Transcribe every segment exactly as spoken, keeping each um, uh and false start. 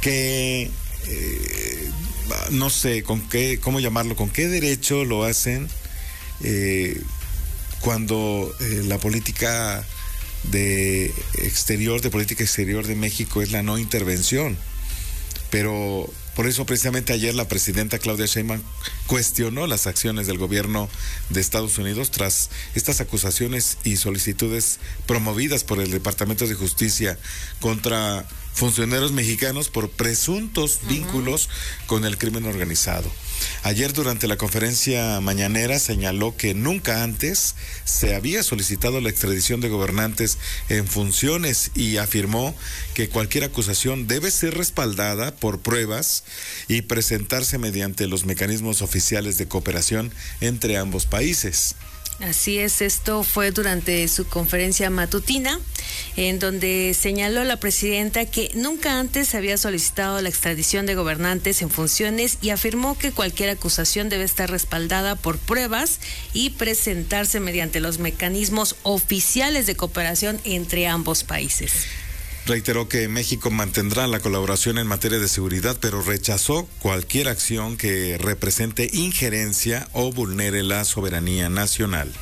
que eh, no sé con qué, cómo llamarlo, con qué derecho lo hacen eh, cuando eh, la política de exterior, de política exterior de México es la no intervención. Pero por eso precisamente ayer la presidenta Claudia Sheinbaum cuestionó las acciones del gobierno de Estados Unidos tras estas acusaciones y solicitudes promovidas por el Departamento de Justicia contra funcionarios mexicanos por presuntos uh-huh. vínculos con el crimen organizado. Ayer durante la conferencia mañanera señaló que nunca antes se había solicitado la extradición de gobernantes en funciones y afirmó que cualquier acusación debe ser respaldada por pruebas y presentarse mediante los mecanismos oficiales de cooperación entre ambos países. Así es, esto fue durante su conferencia matutina, en donde señaló la presidenta que nunca antes había solicitado la extradición de gobernantes en funciones y afirmó que cualquier acusación debe estar respaldada por pruebas y presentarse mediante los mecanismos oficiales de cooperación entre ambos países. Reiteró que México mantendrá la colaboración en materia de seguridad, pero rechazó cualquier acción que represente injerencia o vulnere la soberanía nacional.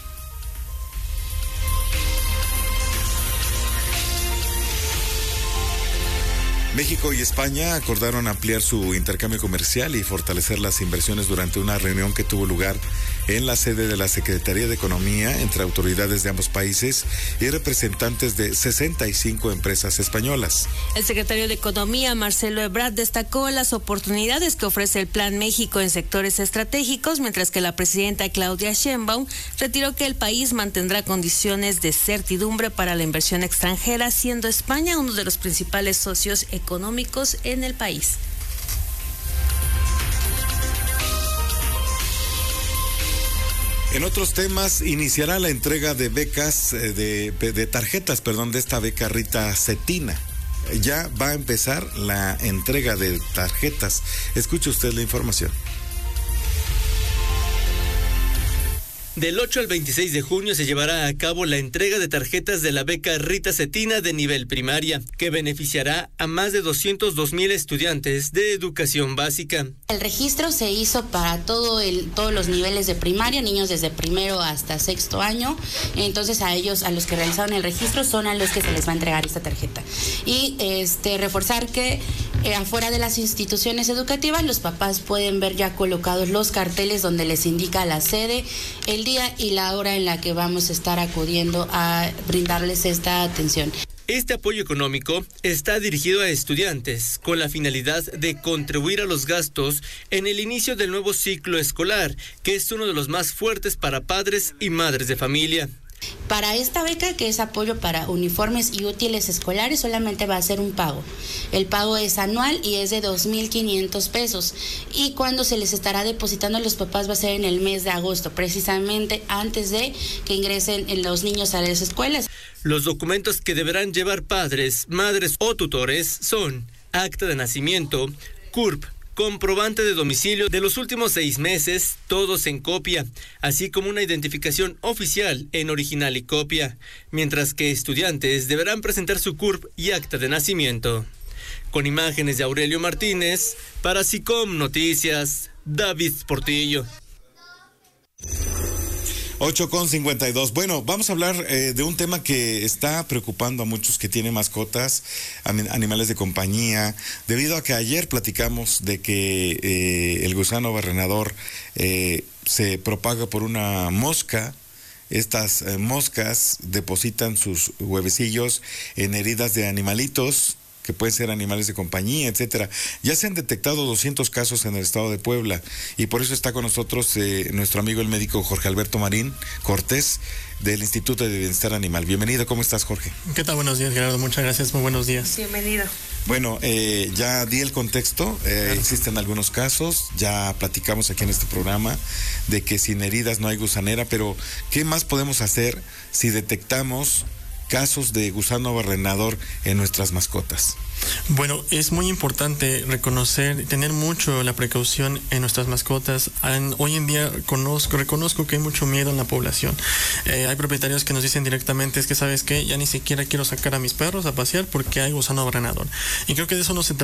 México y España acordaron ampliar su intercambio comercial y fortalecer las inversiones durante una reunión que tuvo lugar en la sede de la Secretaría de Economía entre autoridades de ambos países y representantes de sesenta y cinco empresas españolas. El secretario de Economía, Marcelo Ebrard, destacó las oportunidades que ofrece el Plan México en sectores estratégicos, mientras que la presidenta Claudia Sheinbaum retiró que el país mantendrá condiciones de certidumbre para la inversión extranjera, siendo España uno de los principales socios económicos en el país. En otros temas, iniciará la entrega de becas, de, de tarjetas, perdón, de esta beca Rita Cetina. Ya va a empezar la entrega de tarjetas. Escuche usted la información. Del ocho al veintiséis de junio se llevará a cabo la entrega de tarjetas de la beca Rita Cetina de nivel primaria, que beneficiará a más de doscientos dos mil estudiantes de educación básica. El registro se hizo para todo el, todos los niveles de primaria, niños desde primero hasta sexto año. Entonces a ellos, a los que realizaron el registro, son a los que se les va a entregar esta tarjeta. Y este reforzar que eh, afuera de las instituciones educativas los papás pueden ver ya colocados los carteles donde les indica la sede, el día y la hora en la que vamos a estar acudiendo a brindarles esta atención. Este apoyo económico está dirigido a estudiantes con la finalidad de contribuir a los gastos en el inicio del nuevo ciclo escolar, que es uno de los más fuertes para padres y madres de familia. Para esta beca, que es apoyo para uniformes y útiles escolares, solamente va a ser un pago. El pago es anual y es de dos mil quinientos pesos. Y cuando se les estará depositando a los papás va a ser en el mes de agosto, precisamente antes de que ingresen los niños a las escuelas. Los documentos que deberán llevar padres, madres o tutores son acta de nacimiento, C U R P, comprobante de domicilio de los últimos seis meses, todos en copia, así como una identificación oficial en original y copia, mientras que estudiantes deberán presentar su C U R P y acta de nacimiento. Con imágenes de Aurelio Martínez, para SICOM Noticias, David Portillo. ocho con cincuenta y dos. Bueno, vamos a hablar eh, de un tema que está preocupando a muchos que tienen mascotas, animales de compañía, debido a que ayer platicamos de que eh, el gusano barrenador eh, se propaga por una mosca. Estas eh, moscas depositan sus huevecillos en heridas de animalitos, que pueden ser animales de compañía, etcétera. Ya se han detectado doscientos casos en el estado de Puebla y por eso está con nosotros eh, nuestro amigo el médico Jorge Alberto Marín Cortés del Instituto de Bienestar Animal. Bienvenido, ¿cómo estás, Jorge? ¿Qué tal? Buenos días, Gerardo, muchas gracias, muy buenos días. Bienvenido. Bueno, eh, ya di el contexto, eh, claro. Existen algunos casos, ya platicamos aquí en este programa de que sin heridas no hay gusanera, pero ¿qué más podemos hacer si detectamos casos de gusano barrenador en nuestras mascotas? Bueno, es muy importante reconocer, tener mucho la precaución en nuestras mascotas. Hoy en día conozco, reconozco que hay mucho miedo en la población. Eh, hay propietarios que nos dicen directamente, es que sabes qué, ya ni siquiera quiero sacar a mis perros a pasear porque hay gusano barrenador. Y creo que de eso no se trata.